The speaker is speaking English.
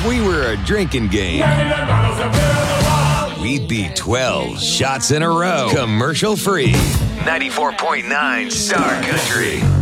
If we were a drinking game, we'd be 12 shots in a row, commercial free. 94.9 Star Country.